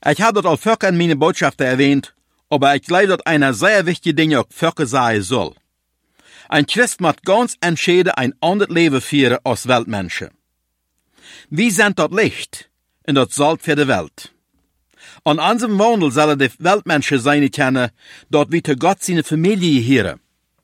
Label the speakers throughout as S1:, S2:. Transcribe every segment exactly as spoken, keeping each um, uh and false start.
S1: Ich habe dort al Völker in meine Botschaften erwähnt, aber ich glaube, dass eine sehr wichtige Dinge auch Völker sein soll. Ein Christ muss ganz entschieden ein anderes Leben führen als Weltmenschen. Wir sind dort Licht und dort Salz für die Welt. An unserem Wandel sollen die Weltmenschen sein kennen, dort wir zu Gott seine Familie hören.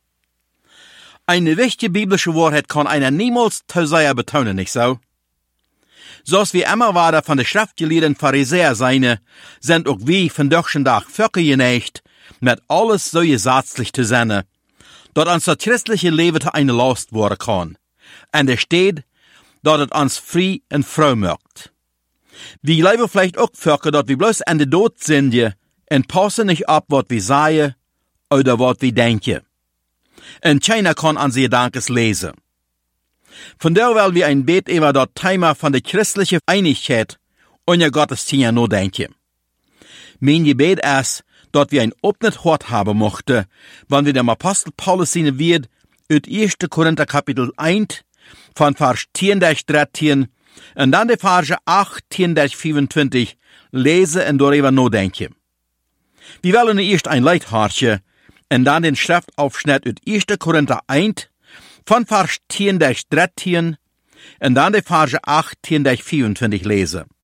S1: Eine wichtige biblische Wahrheit kann einer niemals zu sehr betonen, nicht so? So als wir immer weiter von der schriftgelehrten Pharisäer seien, sind auch wir von deutschen Tag Völker geneigt, mit alles so gesetzlich zu sein, dass uns das christliche Leben zu einer Last worden kann. Und es steht, dass es uns frei und froh macht. Wir leben vielleicht auch Völker, dass wir bloß an der Tod sind und passen nicht ab, was wir sagen oder was wir denken. Und keiner kann an sie Gedankens lesen. Von daher will wir ein Bett über das Thema von der christlichen Einigkeit und der Gottesdienst nur denken. Mein Gebet ist, dass wir ein offenes Hort haben möchten, wenn wir dem Apostel Paulus sehen wird, aus erster Korinther Kapitel eins, von Vers zehn bis dreizehn, und dann die Verse achtzehn bis fünfundzwanzig, lesen und darüber nachdenken. Wir wollen erst ein Leithorchen, und dann den Schriftaufschnitt aus erster Korinther eins, von Vers zehn bis dreizehn, und dann die Verse achtzehn bis fünfundzwanzig lesen.